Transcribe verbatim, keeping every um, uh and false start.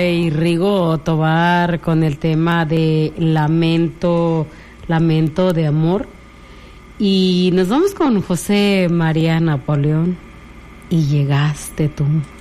Y Rigo Tobar con el tema de lamento, lamento de amor. Y nos vamos con José María Napoleón. Y llegaste tú.